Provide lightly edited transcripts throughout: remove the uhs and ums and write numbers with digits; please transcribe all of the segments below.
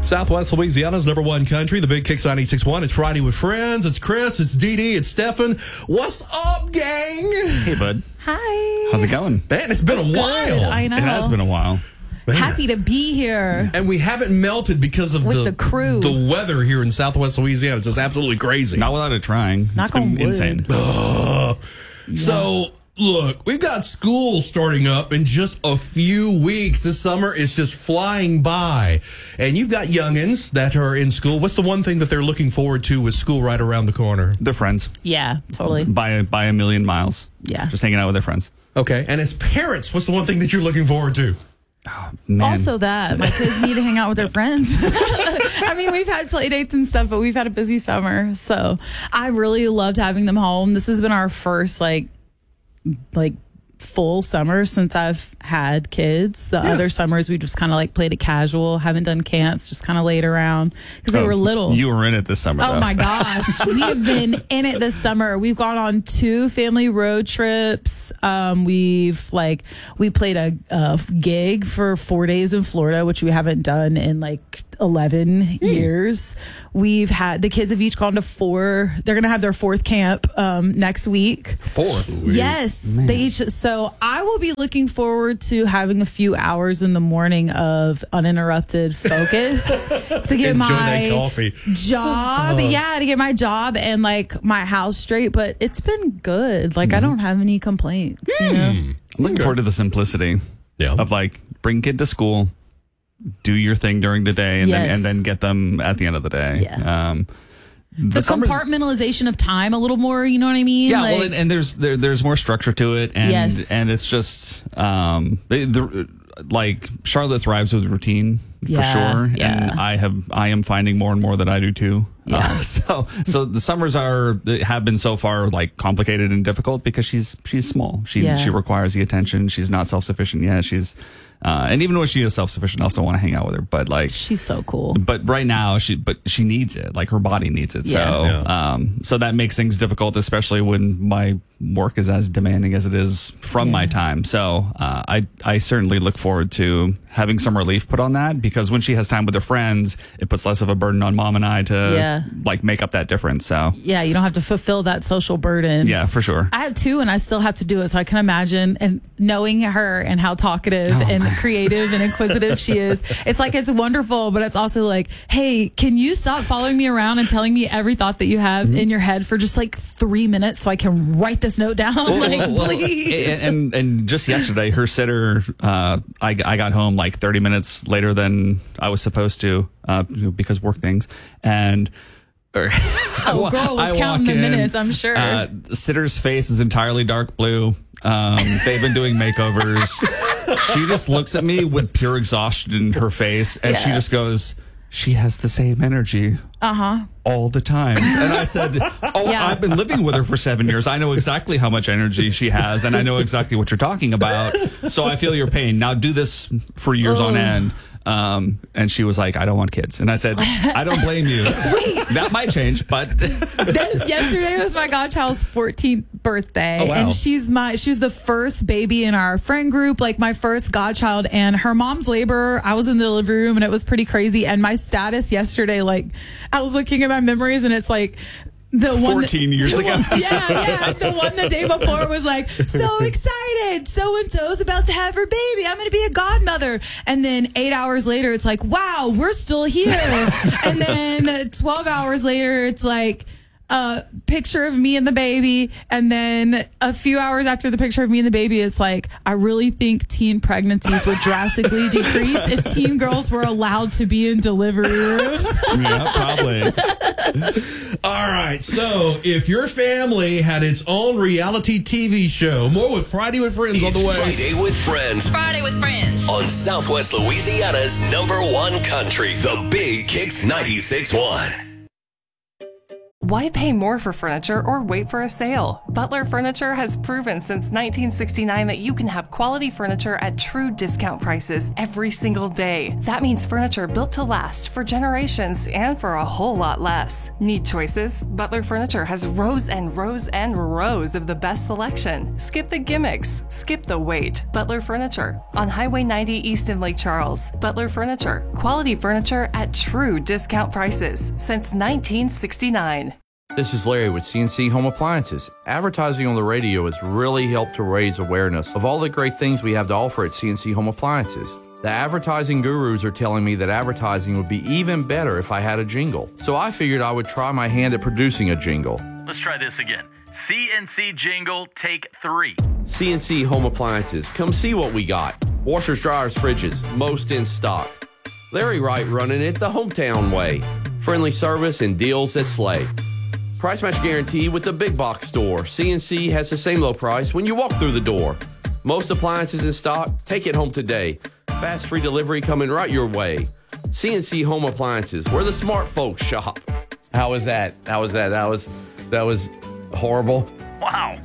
Southwest Louisiana's number one country, the Big Kicks 96.1. It's Friday with Friends. It's Chris. It's Dee Dee. It's Stefan. What's up, gang? Hey, bud. Hi. How's it going? Man, it's been a while. I know. It has been a while. Man. Happy to be here. And we haven't melted because of the crew. The weather here in Southwest Louisiana. It's just absolutely crazy. Not without it trying. Knock It's been on wood. insane. So, look, we've got school starting up in just a few weeks. This summer is just flying by. And you've got youngins that are in school. What's the one thing that they're looking forward to with school right around the corner? Their friends. Yeah, totally. By a million miles. Yeah. Just hanging out with their friends. Okay. And as parents, what's the one thing that you're looking forward to? Man. Also that. My kids need to hang out with their friends. I mean, we've had play dates and stuff, but we've had a busy summer. So I really loved having them home. This has been our first, like full summer since I've had kids. The other summers we just kind of like played it casual, haven't done camps, just kind of laid around because they were little. You were in it this summer, though. Oh my gosh, we have been in it this summer. We've gone on 2 family road trips. We played a gig for 4 days in Florida, which we haven't done in like 11 years. We've had the kids have each gone to 4. They're gonna have their 4th camp next week. 4th? Yes, Man. they each. So I will be looking forward to having a few hours in the morning of uninterrupted focus to get Enjoy my that coffee. job. Yeah, to get my job and like my house straight. But it's been good. Like I don't have any complaints. You know? I'm looking forward to the simplicity of like bring kid to school, do your thing during the day, and Yes. then get them at the end of the day. Yeah. The summer's- compartmentalization of time a little more. You know what I mean? Yeah, Like, well, and there's more structure to it, and Yes. and it's just like Charlotte thrives with routine for Yeah, sure, yeah. and I am finding more and more that I do too. Yeah. So the summers have been so far like complicated and difficult because she's small. She requires the attention. She's not self-sufficient yet. She's and even when she is self-sufficient, I still want to hang out with her. But like she's so cool. But right now, she needs it. Like her body needs it. Yeah. So that makes things difficult, especially when my work is as demanding as it is from my time. So I certainly look forward to having some relief put on that because when she has time with her friends, it puts less of a burden on mom and I to like make up that difference. So Yeah, you don't have to fulfill that social burden. yeah, for sure. I have 2 and I still have to do it. So I can imagine and knowing her and how talkative and creative and inquisitive she is. It's like, it's wonderful, but it's also like, hey, can you stop following me around and telling me every thought that you have in your head for just like 3 minutes so I can write this note down? Please. And just yesterday, her sitter, I got home like 30 minutes later than I was supposed to because work things. And Girl was counting the minutes, I'm sure. The sitter's face is entirely dark blue. They've been doing makeovers. She just looks at me with pure exhaustion in her face, and she just goes, "She has the same energy all the time." And I said, I've been living with her for 7 years. I know exactly how much energy she has, and I know exactly what you're talking about. So I feel your pain. Now do this for years on end. And she was like, "I don't want kids." And I said, "I don't blame you. That might change, but Yesterday was my godchild's 14th birthday. Oh, wow. And she was the first baby in our friend group, like my first godchild, and her mom's labor. I was in the delivery room and it was pretty crazy. And my status yesterday, like I was looking at my memories and it's like the 14 years ago. Yeah. The one the day before was like, so excited. So-and-so's about to have her baby. I'm going to be a godmother. And then 8 hours later, it's like, wow, we're still here. And then 12 hours later, it's like a picture of me and the baby. And then a few hours after the picture of me and the baby, it's like, I really think teen pregnancies would drastically decrease if teen girls were allowed to be in delivery rooms. yeah, probably. All right, so if your family had its own reality TV show, more with Friday with Friends on the way. Friday with Friends Friday with Friends. on Southwest Louisiana's number one country, the Big Kicks 96.1. Why pay more for furniture or wait for a sale? Butler Furniture has proven since 1969 that you can have quality furniture at true discount prices every single day. That means furniture built to last for generations and for a whole lot less. Need choices? Butler Furniture has rows and rows and rows of the best selection. Skip the gimmicks. Skip the wait. Butler Furniture on Highway 90 East in Lake Charles. Butler Furniture. Quality furniture at true discount prices since 1969. This is Larry with CNC Home Appliances. Advertising on the radio has really helped to raise awareness of all the great things we have to offer at CNC Home Appliances. The advertising gurus are telling me that advertising would be even better if I had a jingle. So I figured I would try my hand at producing a jingle. Let's try this again. CNC jingle, take 3. CNC Home Appliances. Come see what we got. Washers, dryers, fridges, most in stock. Larry Wright running it the hometown way. Friendly service and deals that slay. Price match guarantee with the big box store. CNC has the same low price when you walk through the door. Most appliances in stock. Take it home today. Fast free delivery coming right your way. CNC Home Appliances, where the smart folks shop. How was that? That was horrible. Wow.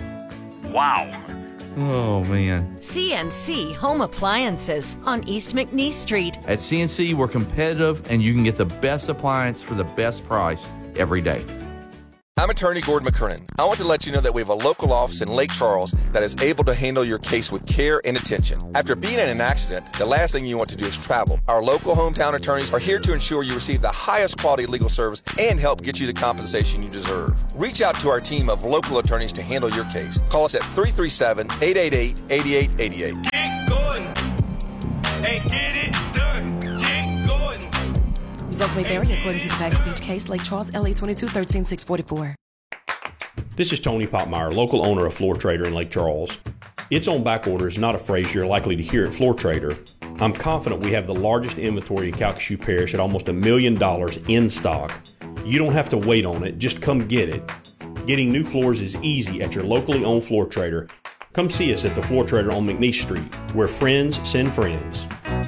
Oh, man. CNC Home Appliances on East McNeese Street. At CNC, we're competitive, and you can get the best appliance for the best price every day. I'm attorney Gordon McKernan. I want to let you know that we have a local office in Lake Charles that is able to handle your case with care and attention. After being in an accident, the last thing you want to do is travel. Our local hometown attorneys are here to ensure you receive the highest quality legal service and help get you the compensation you deserve. Reach out to our team of local attorneys to handle your case. Call us at 337-888-8888. Get Gordon and get it done. Get Gordon. Results may vary according to the facts of each case. Lake Charles, LA 22-13644. This is Tony Popmeyer, local owner of Floor Trader in Lake Charles. It's on back order is not a phrase you're likely to hear at Floor Trader. I'm confident we have the largest inventory in Calcasieu Parish at almost $1 million in stock. You don't have to wait on it, just come get it. Getting new floors is easy at your locally owned Floor Trader. Come see us at the Floor Trader on McNeese Street, where friends send friends.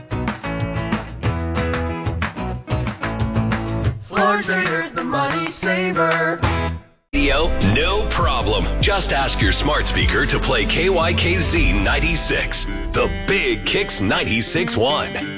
Floor Trader, the money saver. No problem. Just ask your smart speaker to play KYKZ 96, the Big Kicks 96.1.